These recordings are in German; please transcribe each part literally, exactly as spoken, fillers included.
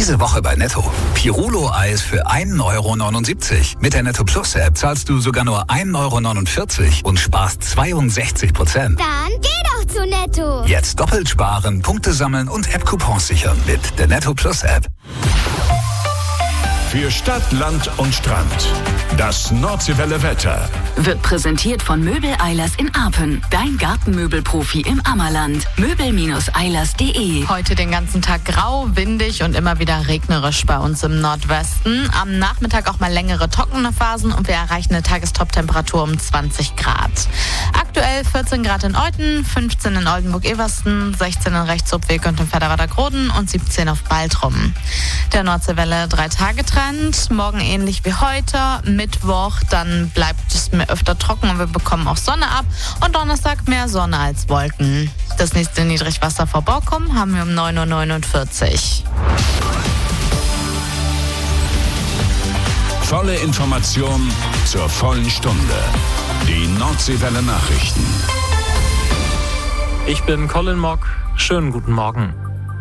Diese Woche bei Netto. Pirulo-Eis für ein Euro neunundsiebzig. Mit der Netto Plus App zahlst du sogar nur ein Euro neunundvierzig und sparst zweiundsechzig Prozent. Dann geh doch zu Netto. Jetzt doppelt sparen, Punkte sammeln und App-Coupons sichern mit der Netto Plus App. Für Stadt, Land und Strand. Das Nordseewelle Wetter wird präsentiert von Möbel Eilers in Arpen. Dein Gartenmöbelprofi im Ammerland. Möbel Eilers punkt de. Heute den ganzen Tag grau, windig und immer wieder regnerisch bei uns im Nordwesten. Am Nachmittag auch mal längere trockene Phasen und wir erreichen eine Tagestop-Temperatur um zwanzig Grad. Aktuell vierzehn Grad in Euthen, fünfzehn in Oldenburg-Eversten, sechzehn in Rechtsobweg und in Fedderwader-Groden und siebzehn auf Baltrum. Der Nordseewelle drei Tage Trend, morgen ähnlich wie heute, Mittwoch, dann bleibt es mir öfter trocken und wir bekommen auch Sonne ab und Donnerstag mehr Sonne als Wolken. Das nächste Niedrigwasser vor Borkum haben wir um neun Uhr neunundvierzig. Volle Information zur vollen Stunde. Die Nordseewelle Nachrichten. Ich bin Colin Mock. Schönen guten Morgen.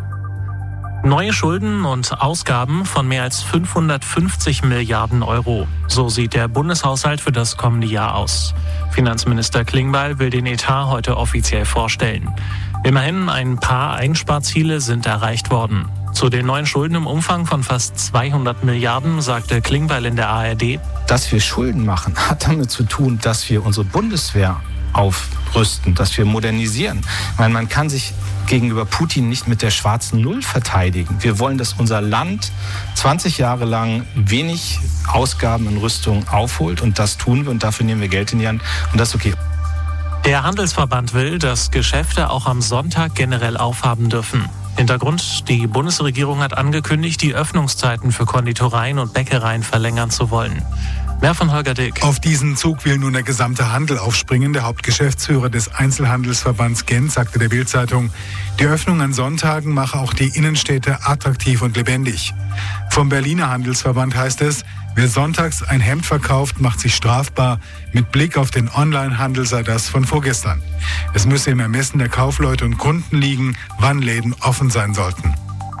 Neue Schulden und Ausgaben von mehr als fünfhundertfünfzig Milliarden Euro. So sieht der Bundeshaushalt für das kommende Jahr aus. Finanzminister Klingbeil will den Etat heute offiziell vorstellen. Immerhin ein paar Einsparziele sind erreicht worden. Zu den neuen Schulden im Umfang von fast zweihundert Milliarden sagte Klingbeil in der A R D: Dass wir Schulden machen, hat damit zu tun, dass wir unsere Bundeswehr aufrüsten, dass wir modernisieren. Ich meine, man kann sich gegenüber Putin nicht mit der schwarzen Null verteidigen. Wir wollen, dass unser Land zwanzig Jahre lang wenig Ausgaben in Rüstung aufholt und das tun wir und dafür nehmen wir Geld in die Hand und das ist okay. Der Handelsverband will, dass Geschäfte auch am Sonntag generell aufhaben dürfen. Hintergrund: Die Bundesregierung hat angekündigt, die Öffnungszeiten für Konditoreien und Bäckereien verlängern zu wollen. Mehr von Holger Dick. Auf diesen Zug will nun der gesamte Handel aufspringen. Der Hauptgeschäftsführer des Einzelhandelsverbands Gent sagte der Bild-Zeitung, die Öffnung an Sonntagen mache auch die Innenstädte attraktiv und lebendig. Vom Berliner Handelsverband heißt es, wer sonntags ein Hemd verkauft, macht sich strafbar. Mit Blick auf den Onlinehandel sei das von vorgestern. Es müsse im Ermessen der Kaufleute und Kunden liegen, wann Läden offen sein sollten.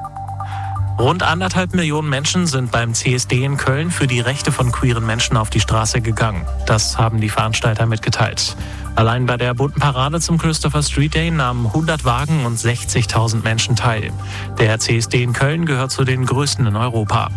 Rund anderthalb Millionen Menschen sind beim C S D in Köln für die Rechte von queeren Menschen auf die Straße gegangen. Das haben die Veranstalter mitgeteilt. Allein bei der bunten Parade zum Christopher Street Day nahmen hundert Wagen und sechzigtausend Menschen teil. Der C S D in Köln gehört zu den größten in Europa.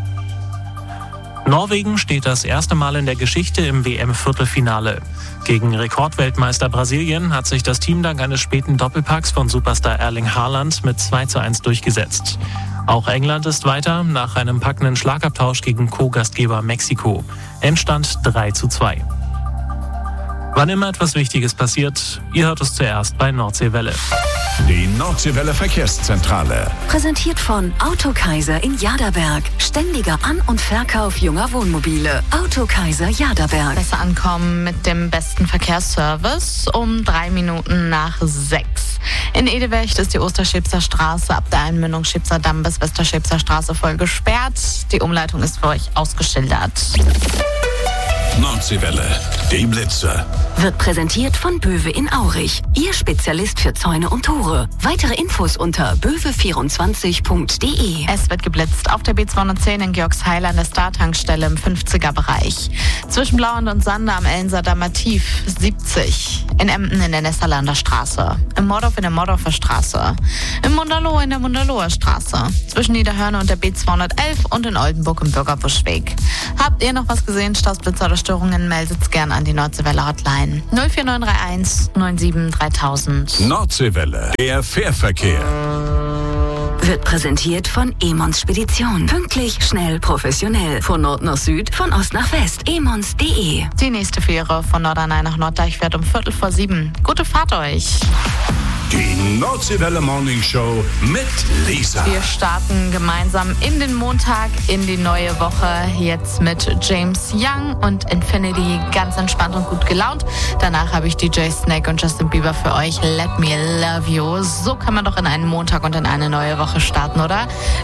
Norwegen steht das erste Mal in der Geschichte im W M-Viertelfinale. Gegen Rekordweltmeister Brasilien hat sich das Team dank eines späten Doppelpacks von Superstar Erling Haaland mit zwei zu eins durchgesetzt. Auch England ist weiter nach einem packenden Schlagabtausch gegen Co-Gastgeber Mexiko. Endstand drei zu zwei. Wann immer etwas Wichtiges passiert, ihr hört es zuerst bei Nordseewelle. Die Nordseewelle Verkehrszentrale. Präsentiert von Autokaiser in Jaderberg. Ständiger An- und Verkauf junger Wohnmobile. Autokaiser Jaderberg. Besser ankommen mit dem besten Verkehrsservice um drei Minuten nach sechs. In Edewecht ist die Osterschepser Straße ab der Einmündung Schepser Damm bis Westerschepser Straße voll gesperrt. Die Umleitung ist für euch ausgeschildert. Nordseewelle, die Blitze. Wird präsentiert von Böwe in Aurich. Ihr Spezialist für Zäune und Tore. Weitere Infos unter böwe vierundzwanzig punkt de. Es wird geblitzt auf der B zweihundertzehn in Georgsheil an der Star-Tankstelle im fünfziger-Bereich. Zwischen Blauand und Sander am Ellensamer Tief siebzig. In Emden in der Nesserlander Straße. Im Mordorf in der Mordorfer Straße. Im Mundaloh in der Mundaloher Straße. Zwischen Niederhörne und der B zweihundertelf und in Oldenburg im Bürgerbuschweg. Habt ihr noch was gesehen? Stausblitzer oder Störungen, meldet gern an die Nordseewelle Hotline null vier neun drei eins neun sieben dreitausend. Nordseewelle, der Fährverkehr. Wird präsentiert von Emons Spedition. Pünktlich, schnell, professionell. Von Nord nach Süd, von Ost nach West. emons punkt de. Die nächste Fähre von Norderney nach Norddeich fährt um Viertel vor sieben. Gute Fahrt euch. Die Nordseewelle Morning Show mit Lisa. Wir starten gemeinsam in den Montag, in die neue Woche. Jetzt mit James Young und Infinity. Ganz entspannt und gut gelaunt. Danach habe ich D J Snake und Justin Bieber für euch. Let Me Love You. So kann man doch in einen Montag und in eine neue Woche starten, oder?